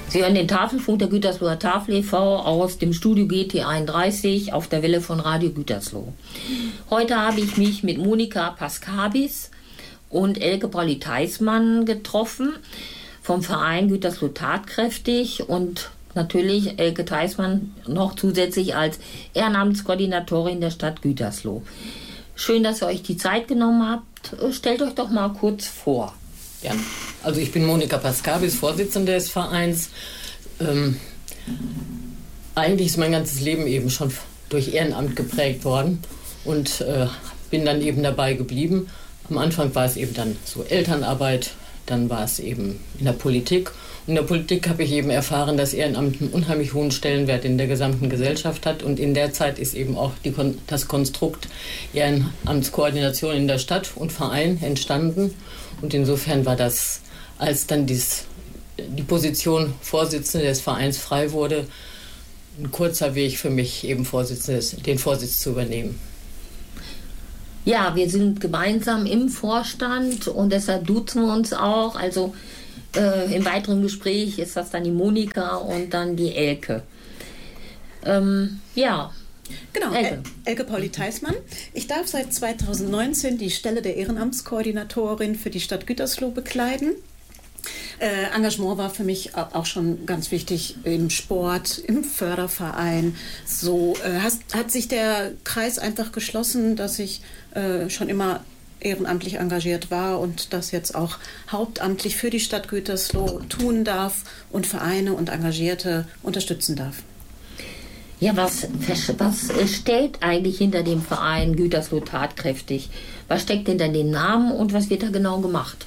Sie hören den Tafelfunk der Gütersloher Tafel e.V. aus dem Studio GT31 auf der Welle von Radio Gütersloh. Heute habe ich mich mit Monika Paskabis und Elke Pauli-Theismann getroffen vom Verein Gütersloh Tatkräftig und natürlich Elke Theismann noch zusätzlich als Ehrenamtskoordinatorin der Stadt Gütersloh. Schön, dass ihr euch die Zeit genommen habt. Stellt euch doch mal kurz vor. Ja, also ich bin Monika Paskabis, Vorsitzende des Vereins. Eigentlich ist mein ganzes Leben eben schon durch Ehrenamt geprägt worden und bin dann eben dabei geblieben. Am Anfang war es eben dann so Elternarbeit, dann war es eben in der Politik. Und in der Politik habe ich eben erfahren, dass Ehrenamt einen unheimlich hohen Stellenwert in der gesamten Gesellschaft hat. Und in der Zeit ist eben auch das Konstrukt Ehrenamtskoordination in der Stadt und Verein entstanden. Und insofern war das, als dann die Position Vorsitzende des Vereins frei wurde, ein kurzer Weg für mich, eben den Vorsitz zu übernehmen. Ja, wir sind gemeinsam im Vorstand und deshalb duzen wir uns auch. Also im weiteren Gespräch ist das dann die Monika und dann die Elke. Ja. Genau, Elke Pauli-Theismann. Ich darf seit 2019 die Stelle der Ehrenamtskoordinatorin für die Stadt Gütersloh bekleiden. Engagement war für mich auch schon ganz wichtig im Sport, im Förderverein. So hat sich der Kreis einfach geschlossen, dass ich schon immer ehrenamtlich engagiert war und das jetzt auch hauptamtlich für die Stadt Gütersloh tun darf und Vereine und Engagierte unterstützen darf. Ja, was steht eigentlich hinter dem Verein Gütersloh Tatkräftig? Was steckt hinter dem Namen und was wird da genau gemacht?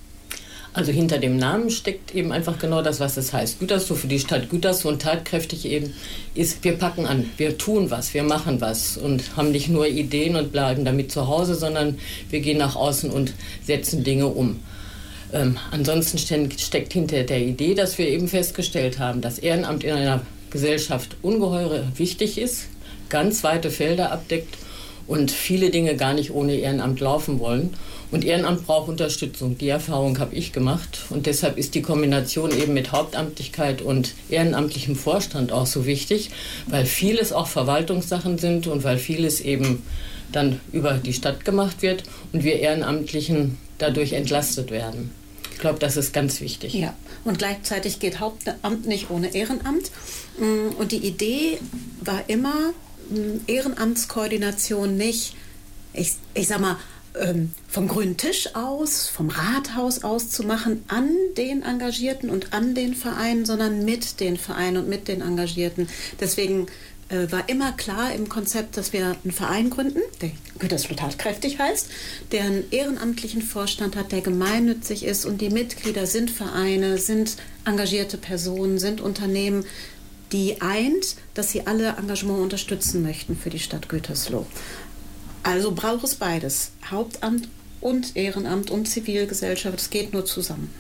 Also hinter dem Namen steckt eben einfach genau das, was es heißt. Gütersloh für die Stadt Gütersloh und tatkräftig eben ist, wir packen an, wir tun was, wir machen was und haben nicht nur Ideen und bleiben damit zu Hause, sondern wir gehen nach außen und setzen Dinge um. Ansonsten steckt hinter der Idee, dass wir eben festgestellt haben, dass Ehrenamt in einer Gesellschaft ungeheuer wichtig ist, ganz weite Felder abdeckt und viele Dinge gar nicht ohne Ehrenamt laufen wollen. Und Ehrenamt braucht Unterstützung. Die Erfahrung habe ich gemacht. Und deshalb ist die Kombination eben mit Hauptamtlichkeit und ehrenamtlichem Vorstand auch so wichtig, weil vieles auch Verwaltungssachen sind und weil vieles eben dann über die Stadt gemacht wird und wir Ehrenamtlichen dadurch entlastet werden. Ich glaube, das ist ganz wichtig. Ja, und gleichzeitig geht Hauptamt nicht ohne Ehrenamt. Und die Idee war immer, Ehrenamtskoordination nicht, ich sag mal, vom grünen Tisch aus, vom Rathaus aus zu machen an den Engagierten und an den Vereinen, sondern mit den Vereinen und mit den Engagierten. Deswegen war immer klar im Konzept, dass wir einen Verein gründen, der Gütersloh Tatkräftig heißt, der einen ehrenamtlichen Vorstand hat, der gemeinnützig ist und die Mitglieder sind Vereine, sind engagierte Personen, sind Unternehmen, die eint, dass sie alle Engagement unterstützen möchten für die Stadt Gütersloh. Also braucht es beides, Hauptamt und Ehrenamt und Zivilgesellschaft, es geht nur zusammen.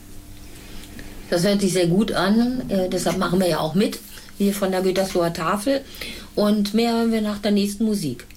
Das hört sich sehr gut an, deshalb machen wir ja auch mit, wir von der Gütersloher Tafel. Und mehr hören wir nach der nächsten Musik.